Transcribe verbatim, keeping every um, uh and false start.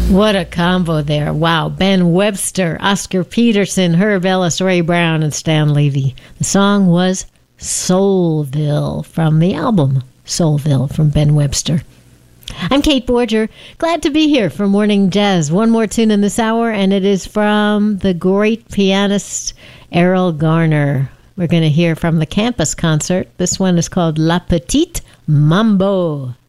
What a combo there. Wow. Ben Webster, Oscar Peterson, Herb Ellis, Ray Brown, and Stan Levy. The song was Soulville from the album Soulville from Ben Webster. I'm Kate Borger. Glad to be here for Morning Jazz. One more tune in this hour, and it is from the great pianist Errol Garner. We're going to hear from the campus concert. This one is called La Petite Mambo.